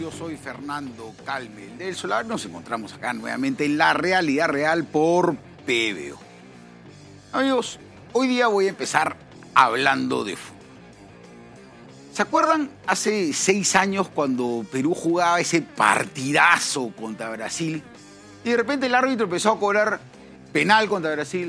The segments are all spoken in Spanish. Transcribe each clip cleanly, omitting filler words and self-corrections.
Yo soy Fernando Calme del Solar. Nos encontramos acá nuevamente en La Realidad Real por PBO. Amigos, hoy día voy a empezar hablando de fútbol. ¿Se acuerdan hace 6 años cuando Perú jugaba ese partidazo contra Brasil? Y de repente el árbitro empezó a cobrar penal contra Brasil,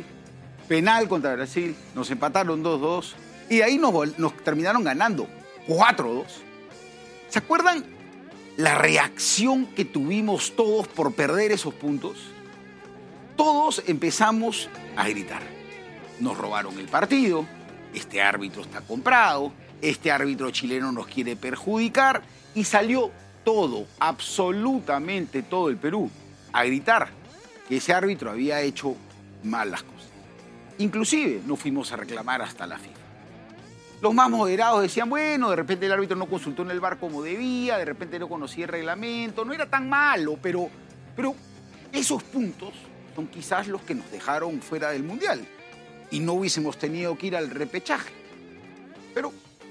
nos empataron 2-2 y ahí nos terminaron ganando 4-2. ¿Se acuerdan la reacción que tuvimos todos por perder esos puntos? Todos empezamos a gritar. Nos robaron el partido, este árbitro está comprado, este árbitro chileno nos quiere perjudicar, y salió todo, absolutamente todo el Perú, a gritar que ese árbitro había hecho mal las cosas. Inclusive nos fuimos a reclamar hasta la FIFA. Los más moderados decían, bueno, de repente el árbitro no consultó en el VAR como debía, de repente no conocía el reglamento, no era tan malo, pero esos puntos son quizás los que nos dejaron fuera del Mundial y no hubiésemos tenido que ir al repechaje. Pero,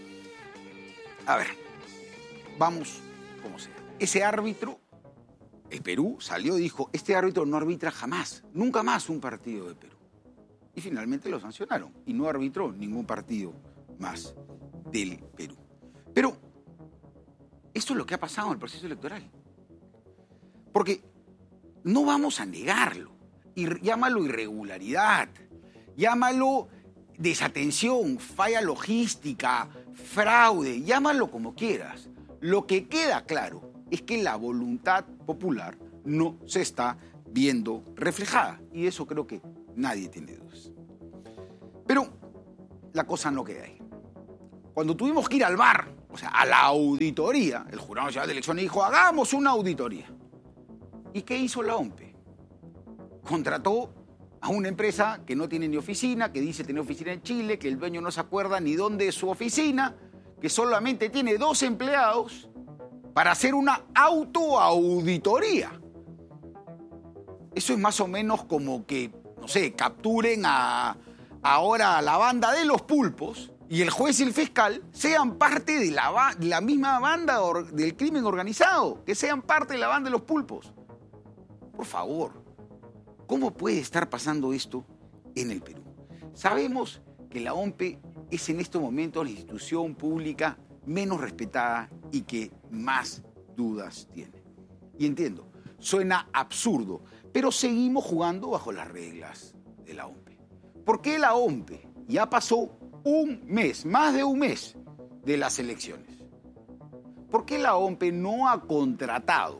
a ver, vamos como sea. Ese árbitro, el Perú salió y dijo, este árbitro no arbitra jamás, nunca más un partido de Perú. Y finalmente lo sancionaron y no arbitró ningún partido más del Perú. Pero esto es lo que ha pasado en el proceso electoral. Porque no vamos a negarlo. Llámalo irregularidad, llámalo desatención, falla logística, fraude, llámalo como quieras. Lo que queda claro es que la voluntad popular no se está viendo reflejada. Y de eso creo que nadie tiene dudas. Pero la cosa no queda ahí. Cuando tuvimos que ir al VAR, o sea, a la auditoría, el Jurado Nacional de Elecciones dijo, hagamos una auditoría. ¿Y qué hizo la OMPE? Contrató a una empresa que no tiene ni oficina, que dice tener oficina en Chile, que el dueño no se acuerda ni dónde es su oficina, que solamente tiene 2 empleados para hacer una autoauditoría. Eso es más o menos como que, no sé, capturen ahora a la banda de los pulpos y el juez y el fiscal sean parte de la misma banda del crimen organizado, que sean parte de la banda de los pulpos. Por favor, ¿cómo puede estar pasando esto en el Perú? Sabemos que la OMPE es en estos momentos la institución pública menos respetada y que más dudas tiene. Y entiendo, suena absurdo, pero seguimos jugando bajo las reglas de la OMPE. ¿Por qué la OMPE ya pasó un mes, más de un mes, de las elecciones? ¿Por qué la OMPE no ha contratado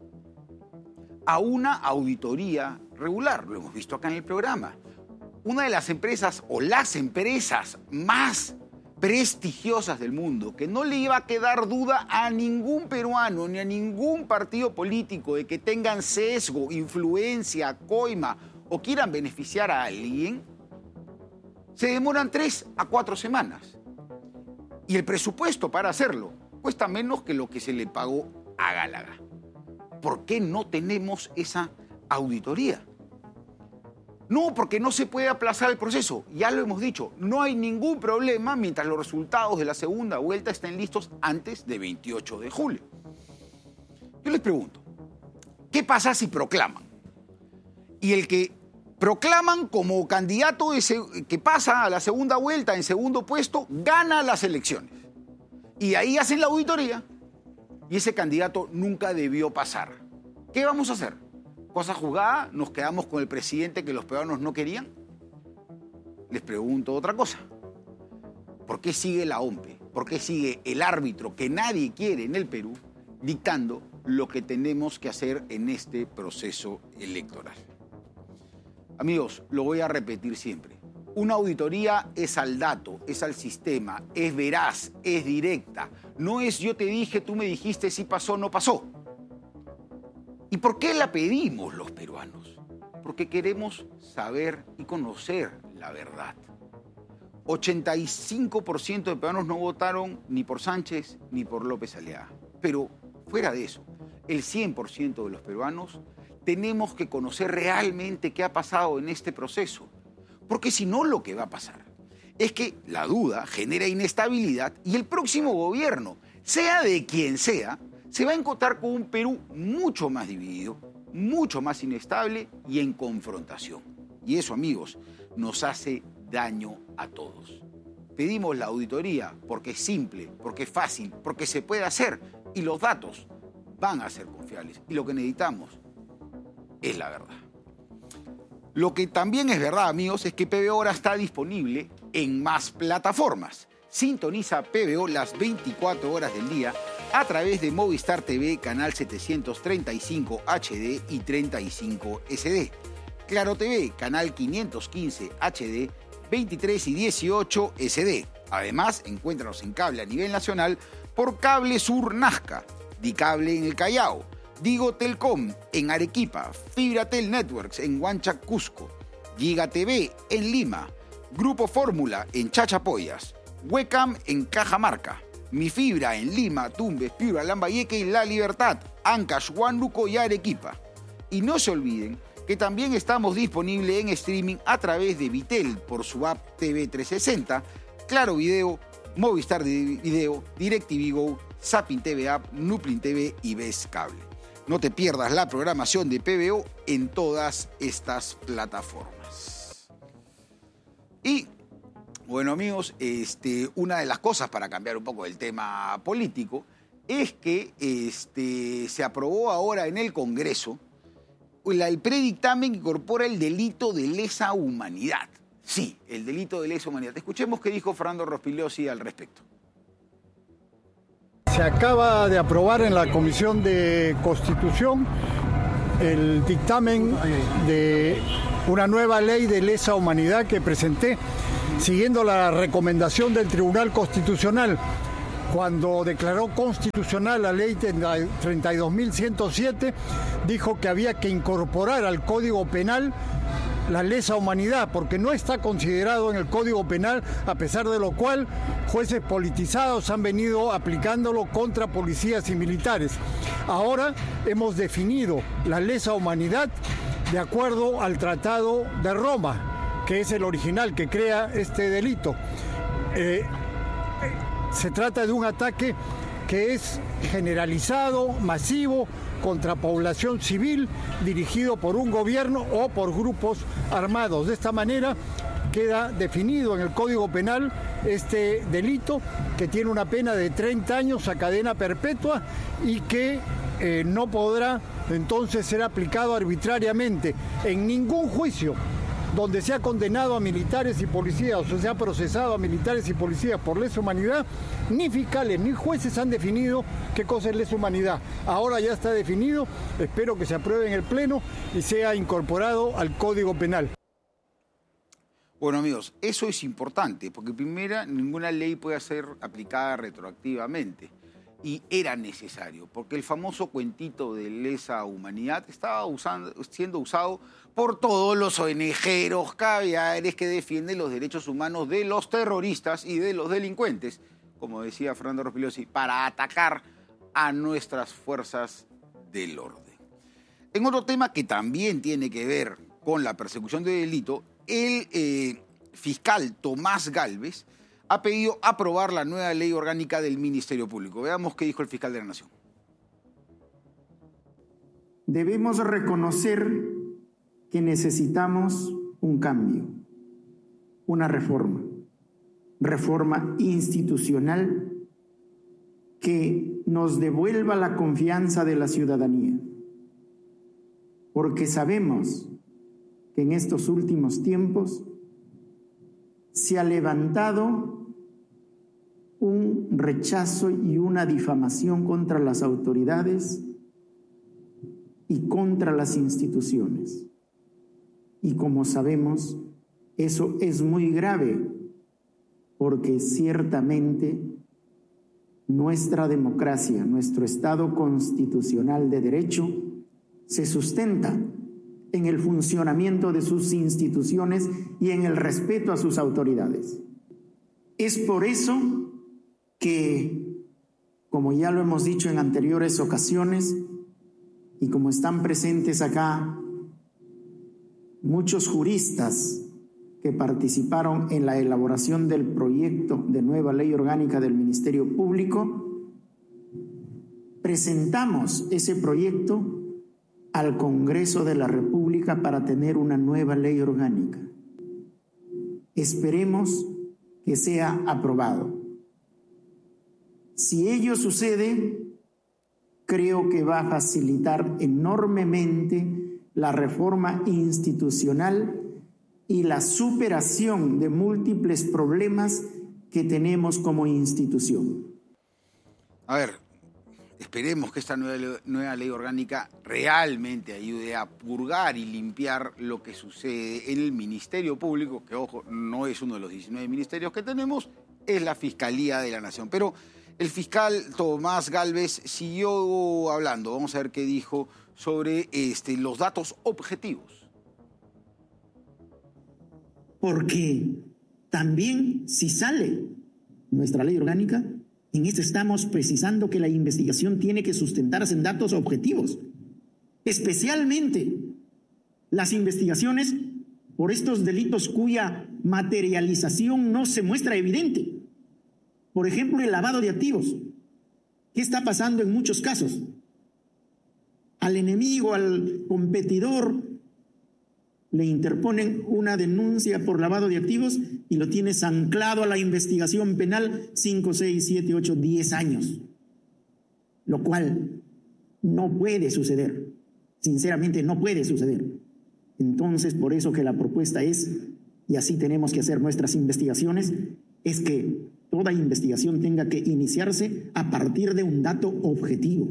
a una auditoría regular? Lo hemos visto acá en el programa. Una de las empresas o las empresas más prestigiosas del mundo, que no le iba a quedar duda a ningún peruano ni a ningún partido político de que tengan sesgo, influencia, coima o quieran beneficiar a alguien, se demoran 3 a 4 semanas. Y el presupuesto para hacerlo cuesta menos que lo que se le pagó a Gálaga. ¿Por qué no tenemos esa auditoría? No, porque no se puede aplazar el proceso. Ya lo hemos dicho, no hay ningún problema mientras los resultados de la segunda vuelta estén listos antes de 28 de julio. Yo les pregunto, ¿qué pasa si proclaman? Y el que proclaman como candidato que pasa a la segunda vuelta en segundo puesto, gana las elecciones. Y ahí hacen la auditoría y ese candidato nunca debió pasar. ¿Qué vamos a hacer? ¿Cosa jugada? ¿Nos quedamos con el presidente que los peruanos no querían? Les pregunto otra cosa. ¿Por qué sigue la OMPE? ¿Por qué sigue el árbitro que nadie quiere en el Perú dictando lo que tenemos que hacer en este proceso electoral? Amigos, lo voy a repetir siempre. Una auditoría es al dato, es al sistema, es veraz, es directa. No es yo te dije, tú me dijiste si pasó o no pasó. ¿Y por qué la pedimos los peruanos? Porque queremos saber y conocer la verdad. 85% de peruanos no votaron ni por Sánchez ni por López Aliaga. Pero fuera de eso, el 100% de los peruanos tenemos que conocer realmente qué ha pasado en este proceso. Porque si no, lo que va a pasar es que la duda genera inestabilidad y el próximo gobierno, sea de quien sea, se va a encontrar con un Perú mucho más dividido, mucho más inestable y en confrontación. Y eso, amigos, nos hace daño a todos. Pedimos la auditoría porque es simple, porque es fácil, porque se puede hacer y los datos van a ser confiables. Y lo que necesitamos es la verdad. Lo que también es verdad, amigos, es que PBO ahora está disponible en más plataformas. Sintoniza PBO las 24 horas del día a través de Movistar TV, canal 735 HD y 35 SD. Claro TV, canal 515 HD, 23 y 18 SD. Además, encuéntranos en cable a nivel nacional por Cable Sur Nazca, Dicable en el Callao, Digo Telcom en Arequipa, Fibratel Networks en Huanchac, Cusco, Giga TV en Lima, Grupo Fórmula en Chachapoyas, Wecam en Cajamarca, Mi Fibra en Lima, Tumbes, Piura, Lambayeque y La Libertad, Ancash, Huánuco y Arequipa. Y no se olviden que también estamos disponibles en streaming a través de Vitel por su app TV 360, Claro Video, Movistar Video, DirecTV Go, Zapping TV App, Nuplin TV y Ves Cable. No te pierdas la programación de PBO en todas estas plataformas. Y, bueno, amigos, una de las cosas para cambiar un poco el tema político es que se aprobó ahora en el Congreso el predictamen que incorpora el delito de lesa humanidad. Sí, el delito de lesa humanidad. Escuchemos qué dijo Fernando Rospigliosi al respecto. Se acaba de aprobar en la Comisión de Constitución el dictamen de una nueva ley de lesa humanidad que presenté, siguiendo la recomendación del Tribunal Constitucional, cuando declaró constitucional la ley 32.107, dijo que había que incorporar al Código Penal la lesa humanidad, porque no está considerado en el Código Penal, a pesar de lo cual jueces politizados han venido aplicándolo contra policías y militares. Ahora hemos definido la lesa humanidad de acuerdo al Tratado de Roma, que es el original que crea este delito. Se trata de un ataque que es generalizado, masivo, contra población civil, dirigido por un gobierno o por grupos armados. De esta manera queda definido en el Código Penal este delito, que tiene una pena de 30 años a cadena perpetua y que no podrá entonces ser aplicado arbitrariamente en ningún juicio donde se ha condenado a militares y policías o se ha procesado a militares y policías por lesa humanidad. Ni fiscales ni jueces han definido qué cosa es lesa humanidad. Ahora ya está definido, espero que se apruebe en el Pleno y sea incorporado al Código Penal. Bueno, amigos, eso es importante, porque primero, ninguna ley puede ser aplicada retroactivamente. Y era necesario, porque el famoso cuentito de lesa humanidad estaba siendo usado por todos los ONGeros, caviares que defienden los derechos humanos de los terroristas y de los delincuentes, como decía Fernando Rospigliosi, para atacar a nuestras fuerzas del orden. En otro tema que también tiene que ver con la persecución de delito, el fiscal Tomás Gálvez ha pedido aprobar la nueva ley orgánica del Ministerio Público. Veamos qué dijo el fiscal de la Nación. Debemos reconocer que necesitamos un cambio, una reforma institucional que nos devuelva la confianza de la ciudadanía, porque sabemos que en estos últimos tiempos se ha levantado un rechazo y una difamación contra las autoridades y contra las instituciones. Y como sabemos, eso es muy grave, porque ciertamente nuestra democracia, nuestro Estado constitucional de derecho, se sustenta en el funcionamiento de sus instituciones y en el respeto a sus autoridades. Es por eso que, como ya lo hemos dicho en anteriores ocasiones, y como están presentes acá muchos juristas que participaron en la elaboración del proyecto de nueva ley orgánica del Ministerio Público, presentamos ese proyecto al Congreso de la República para tener una nueva ley orgánica. Esperemos que sea aprobado. Si ello sucede, creo que va a facilitar enormemente la reforma institucional y la superación de múltiples problemas que tenemos como institución. A ver, esperemos que esta nueva ley orgánica realmente ayude a purgar y limpiar lo que sucede en el Ministerio Público, que, ojo, no es uno de los 19 ministerios que tenemos, es la Fiscalía de la Nación. Pero el fiscal Tomás Gálvez siguió hablando. Vamos a ver qué dijo sobre los datos objetivos. Porque también si sale nuestra ley orgánica, en esto estamos precisando que la investigación tiene que sustentarse en datos objetivos, especialmente las investigaciones por estos delitos cuya materialización no se muestra evidente. Por ejemplo, el lavado de activos. ¿Qué está pasando en muchos casos? Al enemigo, al competidor, le interponen una denuncia por lavado de activos y lo tienes anclado a la investigación penal 5, 6, 7, 8, 10 años. Lo cual no puede suceder. Sinceramente, no puede suceder. Entonces, por eso que la propuesta es, y así tenemos que hacer nuestras investigaciones, es que toda investigación tenga que iniciarse a partir de un dato objetivo.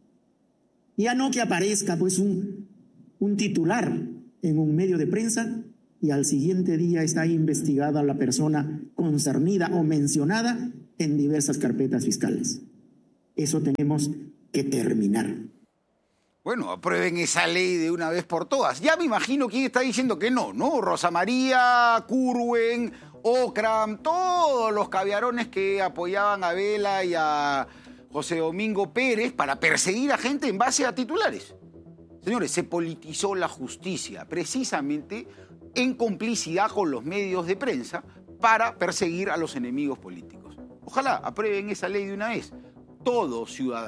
Ya no que aparezca pues un titular en un medio de prensa y al siguiente día está investigada la persona concernida o mencionada en diversas carpetas fiscales. Eso tenemos que terminar. Bueno, aprueben esa ley de una vez por todas. Ya me imagino quién está diciendo que no, ¿no? Rosa María, Curwen, Ocram, todos los caviarones que apoyaban a Vela y a José Domingo Pérez para perseguir a gente en base a titulares. Señores, se politizó la justicia precisamente en complicidad con los medios de prensa para perseguir a los enemigos políticos. Ojalá aprueben esa ley de una vez. Todo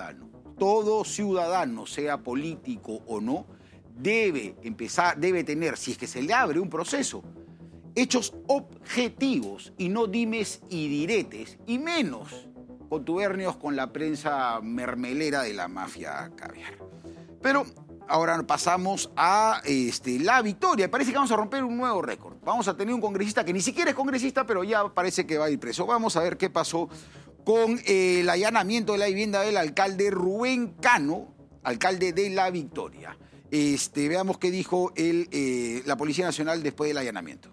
ciudadano, sea político o no, debe tener, si es que se le abre un proceso, hechos objetivos y no dimes y diretes, y menos contubernios con la prensa mermelera de la mafia caviar. Pero ahora pasamos a La Victoria. Parece que vamos a romper un nuevo récord. Vamos a tener un congresista que ni siquiera es congresista, pero ya parece que va a ir preso. Vamos a ver qué pasó con el allanamiento de la vivienda del alcalde Rubén Cano, alcalde de La Victoria. Veamos qué dijo la Policía Nacional después del allanamiento.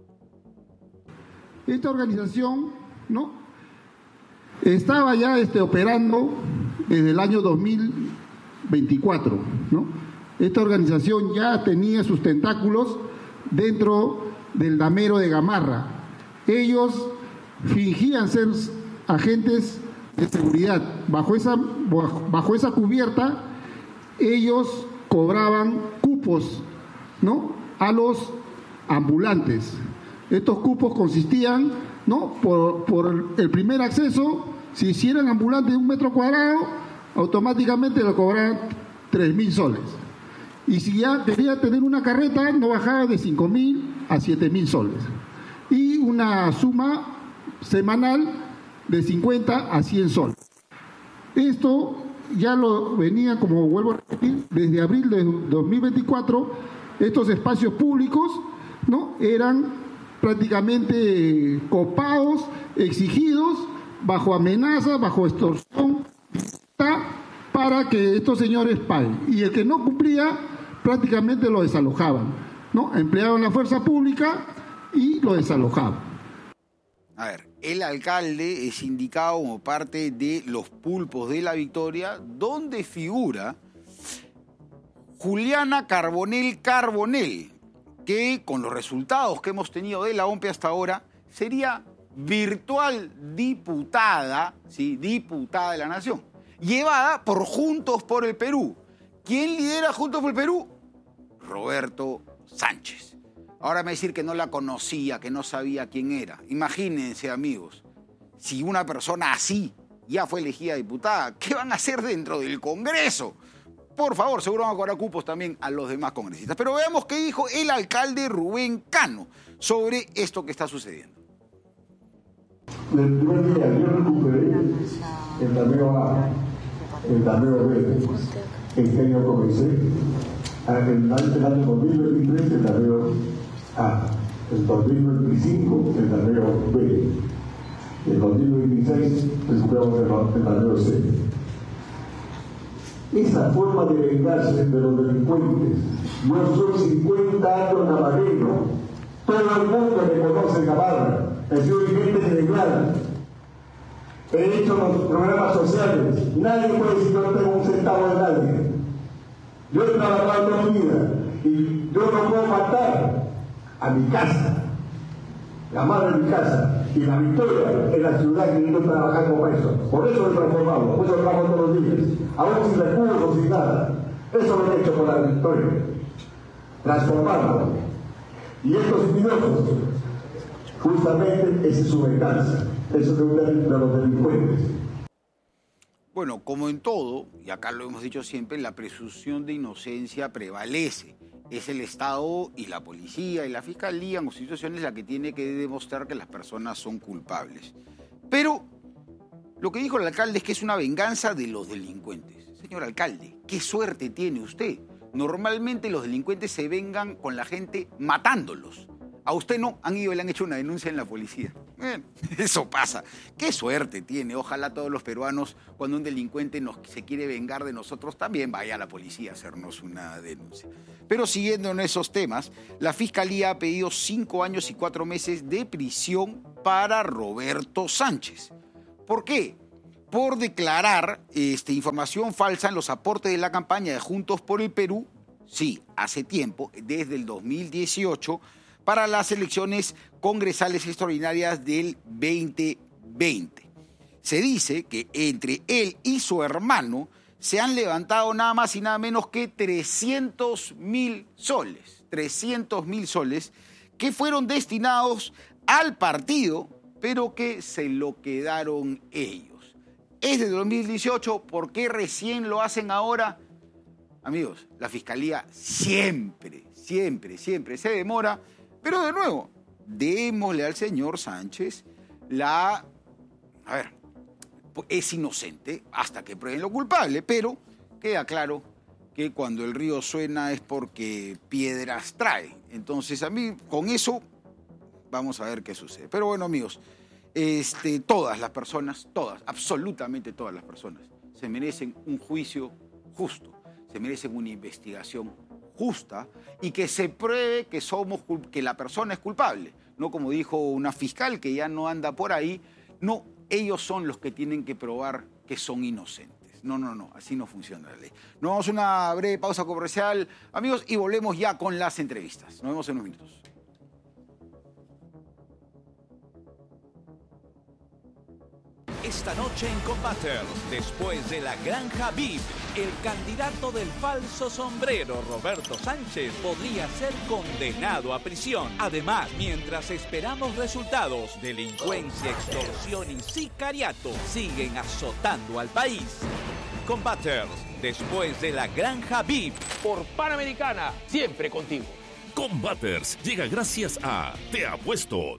Esta organización, ¿no?, estaba ya operando desde el año 2024, ¿no? Esta organización ya tenía sus tentáculos dentro del damero de Gamarra. Ellos fingían ser agentes de seguridad. Bajo esa cubierta, ellos cobraban cupos, ¿no?, a los ambulantes. Estos cupos consistían, ¿no?, por el primer acceso, si hicieran ambulantes de 1 metro cuadrado, automáticamente lo cobraban 3.000 soles. Y si ya debía tener una carreta, no bajaba de 5.000 a 7.000 soles. Y una suma semanal de 50 a 100 soles. Esto ya lo venía, como vuelvo a repetir, desde abril de 2024, estos espacios públicos, ¿no?, eran prácticamente copados, exigidos, bajo amenaza, bajo extorsión, para que estos señores paguen. Y el que no cumplía, prácticamente lo desalojaban, ¿no? Empleaban la fuerza pública y lo desalojaban. A ver, el alcalde es indicado como parte de los pulpos de La Victoria, donde figura Juliana Carbonell, que con los resultados que hemos tenido de la OMPE hasta ahora, sería virtual diputada, ¿sí?, diputada de la Nación, llevada por Juntos por el Perú. ¿Quién lidera Juntos por el Perú? Roberto Sánchez. Ahora me va a decir que no la conocía, que no sabía quién era. Imagínense, amigos, si una persona así ya fue elegida diputada. ¿Qué van a hacer dentro del Congreso? Por favor, seguro van a cobrar cupos también a los demás congresistas. Pero veamos qué dijo el alcalde Rubén Cano sobre esto que está sucediendo. El primer día yo recuperé el Tameo A, el Tameo B. ¿En qué año comencé? El año 2023 el Tameo A, el 2025 el Tameo B, el 2026 recuperamos el Tameo C. Esa forma de vengarse de los delincuentes. Yo soy 50 años navarrero. Todo el mundo me conoce en Navarra. He sido dirigente general. He hecho los programas sociales. Nadie puede decir que no tengo un centavo de nadie. Yo he trabajado toda mi vida y yo no puedo faltar a mi casa, la madre de mi casa, y la victoria en la ciudad que yo estoy trabajando para eso. Por eso lo he transformado, por eso lo trabajo todos los días, aún sin recursos, sin nada. Eso lo he hecho con la victoria, transformarlo. Y estos individuos, justamente esa es su venganza, eso es de los delincuentes. Bueno, como en todo, y acá lo hemos dicho siempre, la presunción de inocencia prevalece. Es el Estado y la policía y la fiscalía en constituciones la que tiene que demostrar que las personas son culpables. Pero lo que dijo el alcalde es que es una venganza de los delincuentes. Señor alcalde, ¿qué suerte tiene usted? Normalmente los delincuentes se vengan con la gente matándolos. A usted no, han ido y le han hecho una denuncia en la policía. Eso pasa. ¿Qué suerte tiene? Ojalá todos los peruanos, cuando un delincuente se quiere vengar de nosotros, también vaya a la policía a hacernos una denuncia. Pero siguiendo en esos temas, la Fiscalía ha pedido 5 años y 4 meses de prisión para Roberto Sánchez. ¿Por qué? Por declarar información falsa en los aportes de la campaña de Juntos por el Perú, sí, hace tiempo, desde el 2018, para las elecciones congresales extraordinarias del 2020. Se dice que entre él y su hermano se han levantado nada más y nada menos que 300.000 soles. 300.000 soles que fueron destinados al partido, pero que se lo quedaron ellos. Es de 2018, ¿por qué recién lo hacen ahora? Amigos, la Fiscalía siempre se demora. Pero de nuevo, démosle al señor Sánchez es inocente hasta que prueben lo culpable, pero queda claro que cuando el río suena es porque piedras trae. Entonces, a mí, con eso, vamos a ver qué sucede. Pero bueno, amigos, todas las personas, absolutamente todas las personas, se merecen un juicio justo, se merecen una investigación justa y que se pruebe que la persona es culpable. No como dijo una fiscal que ya no anda por ahí. No, ellos son los que tienen que probar que son inocentes. No, así no funciona la ley. Nos vamos a una breve pausa comercial, amigos, y volvemos ya con las entrevistas. Nos vemos en unos minutos. Esta noche en Combaters, después de la Granja VIP, el candidato del falso sombrero, Roberto Sánchez, podría ser condenado a prisión. Además, mientras esperamos resultados, delincuencia, extorsión y sicariato siguen azotando al país. Combaters, después de la Granja VIP. Por Panamericana, siempre contigo. Combaters llega gracias a Te Apuesto.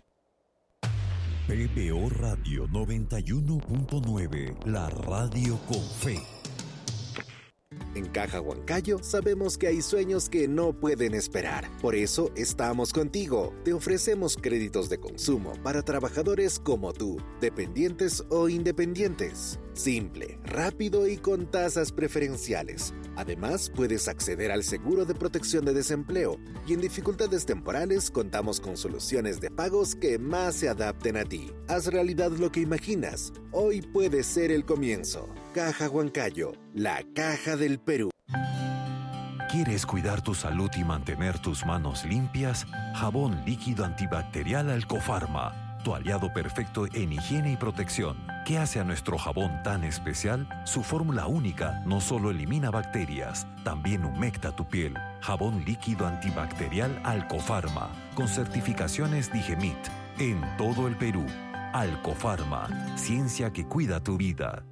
PPO Radio 91.9, la radio con fe. En Caja Huancayo sabemos que hay sueños que no pueden esperar. Por eso estamos contigo. Te ofrecemos créditos de consumo para trabajadores como tú, dependientes o independientes. Simple, rápido y con tasas preferenciales. Además, puedes acceder al seguro de protección de desempleo y en dificultades temporales contamos con soluciones de pagos que más se adapten a ti. Haz realidad lo que imaginas. Hoy puede ser el comienzo. Caja Huancayo, la caja del Perú. ¿Quieres cuidar tu salud y mantener tus manos limpias? Jabón líquido antibacterial Alcofarma, tu aliado perfecto en higiene y protección. ¿Qué hace a nuestro jabón tan especial? Su fórmula única no solo elimina bacterias, también humecta tu piel. Jabón líquido antibacterial Alcofarma, con certificaciones Digemit, en todo el Perú. Alcofarma, ciencia que cuida tu vida.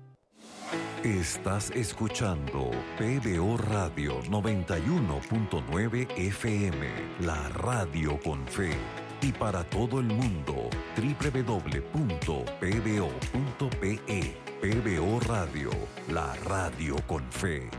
Estás escuchando PBO Radio 91.9 FM, la radio con fe. Y para todo el mundo, www.pbo.pe. PBO Radio, la radio con fe.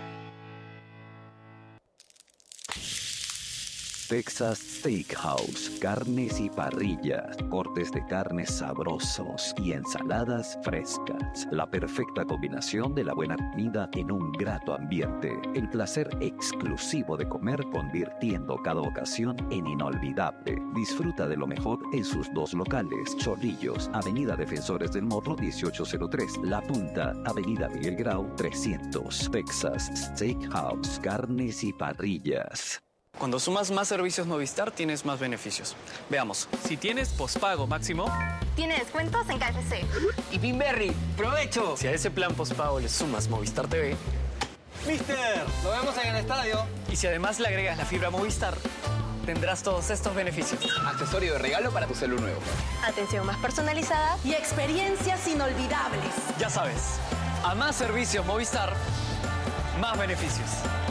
Texas Steakhouse, carnes y parrillas, cortes de carnes sabrosos y ensaladas frescas. La perfecta combinación de la buena comida en un grato ambiente. El placer exclusivo de comer convirtiendo cada ocasión en inolvidable. Disfruta de lo mejor en sus dos locales. Chorrillos, Avenida Defensores del Morro 1803. La Punta, Avenida Miguel Grau 300. Texas Steakhouse, carnes y parrillas. Cuando sumas más servicios Movistar, tienes más beneficios. Veamos. Si tienes pospago máximo, tiene descuentos en KFC. Y Pinberry, ¡provecho! Si a ese plan pospago le sumas Movistar TV, ¡Mister! ¡Lo vemos en el estadio! Y si además le agregas la fibra Movistar, tendrás todos estos beneficios. Accesorio de regalo para tu celu nuevo. Atención más personalizada y experiencias inolvidables. Ya sabes, a más servicios Movistar, más beneficios.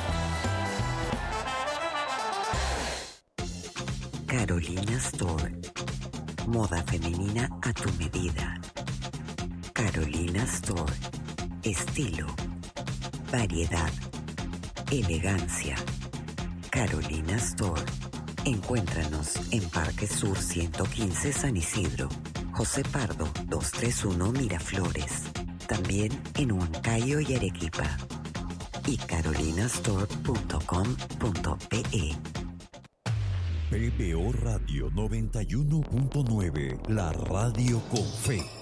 Carolina Store. Moda femenina a tu medida. Carolina Store. Estilo. Variedad. Elegancia. Carolina Store. Encuéntranos en Parque Sur 115 San Isidro. José Pardo 231 Miraflores. También en Huancayo y Arequipa. Y carolinastore.com.pe. PBO Radio 91.9, la radio con fe.